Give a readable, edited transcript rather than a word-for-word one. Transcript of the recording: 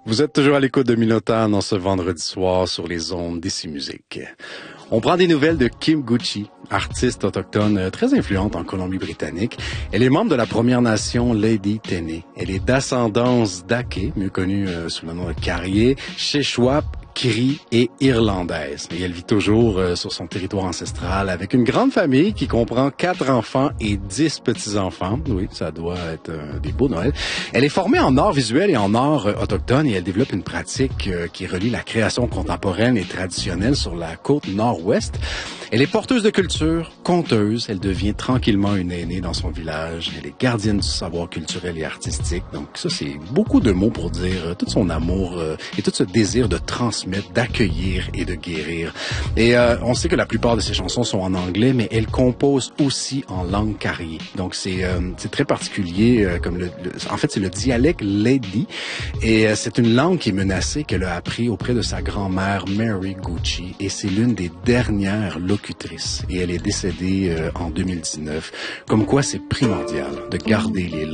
Vous êtes toujours à l'écoute de Minotaur dans ce vendredi soir sur les ondes d'Ici Musique. On prend des nouvelles de Kim Gucci, artiste autochtone très influente en Colombie-Britannique. Elle est membre de la Première Nation Lady Téné. Elle est d'ascendance Dake, mieux connue sous le nom de Carrier, Sheshwap, Cri et irlandaise. Et elle vit toujours sur son territoire ancestral avec une grande famille qui comprend 4 enfants et 10 petits-enfants. Oui, ça doit être des beaux Noëls. Elle est formée en art visuel et en art autochtone et elle développe une pratique qui relie la création contemporaine et traditionnelle sur la côte nord-ouest. Elle est porteuse de culture, conteuse. Elle devient tranquillement une aînée dans son village. Elle est gardienne du savoir culturel et artistique. Donc ça, c'est beaucoup de mots pour dire tout son amour et tout ce désir de transmettre, d'accueillir et de guérir. Et on sait que la plupart de ses chansons sont en anglais, mais elle compose aussi en langue carrier. Donc c'est très particulier. En fait, c'est le dialecte Lady. Et c'est une langue qui est menacée qu'elle a appris auprès de sa grand-mère Mary Gucci. Et c'est l'une des dernières locutrice et elle est décédée en 2019. Comme quoi, c'est primordial de garder les